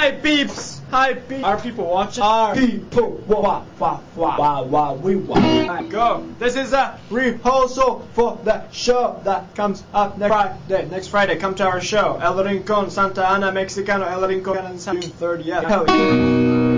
Hi peeps! Hi peeps! Are people watching? Are people wah wah wah wah wah we wah. Go! This is a rehearsal for the show that comes up next Friday. Next Friday, come to our show. El Rincón, Santa Ana Mexicano, El Rincón, June 30th. Hell yeah.